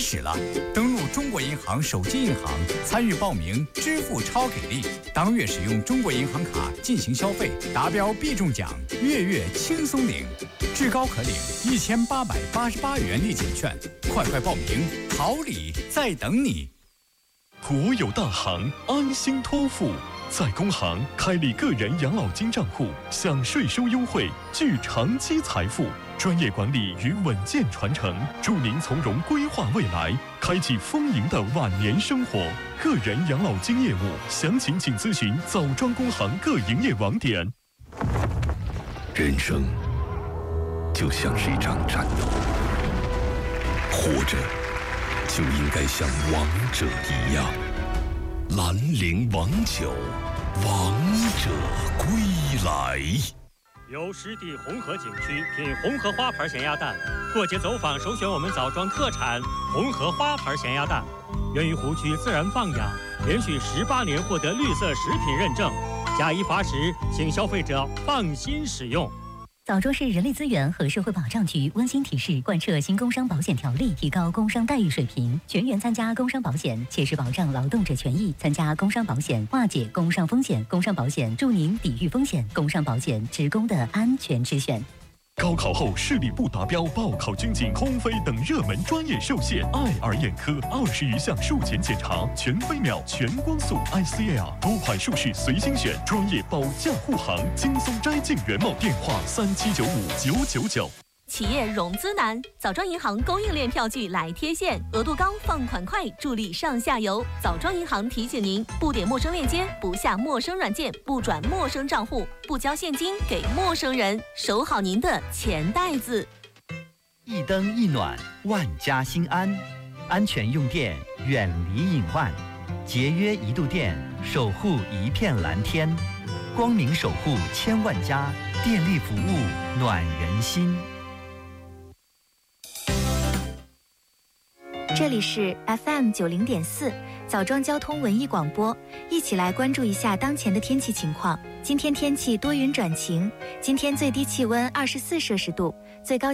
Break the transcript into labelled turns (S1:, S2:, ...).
S1: 始了！登录中国银行手机银行，参与报名，支付超给力。当月使用中国银行卡进行消费，达标必中奖，月月轻松领，至高可领1888元利减券。快快报名，好礼在等你！
S2: 国有大行安心托付，在工行开立个人养老金账户，享税收优惠，聚长期财富。专业管理与稳健传承，助您从容规划未来，开启丰盈的晚年生活。个人养老金业务详情请咨询枣庄工行各营业网点。
S3: 人生就像是一场战斗，活着就应该像王者一样。兰陵王酒，王者归来。
S4: 由湿地红河景区品红河花牌咸鸭蛋，过节走访首选我们枣庄特产红河花牌咸鸭蛋，源于湖区自然放养，连续18年获得绿色食品认证，假一罚食，请消费者放心使用。
S5: 枣庄市人力资源和社会保障局温馨提示：贯彻新工伤保险条例，提高工伤待遇水平，全员参加工伤保险，切实保障劳动者权益。参加工伤保险，化解工伤风险。工伤保险助您抵御风险。工伤保险，职工的安全之选。
S2: 高考后视力不达标，报考军警、空飞等热门专业受限。爱尔眼科20余项术前检查，全飞秒、全光速 ICL， 多款术式随心选，专业保驾护航，轻松摘镜原貌。电话3795-999。
S6: 企业融资难，枣庄银行供应链票据来贴现，额度高，放款快，助力上下游。枣庄银行提醒您：不点陌生链接，不下陌生软件，不转陌生账户，不交现金给陌生人，守好您的钱袋子。
S7: 一灯一暖，万家心安。安全用电，远离隐患；节约一度电，守护一片蓝天。光明守护千万家，电力服务暖人心。
S8: 这里是 FM 90.4枣庄交通文艺广播，一起来关注一下当前的天气情况。今天天气多云转晴，今天最低气温24摄氏度，最高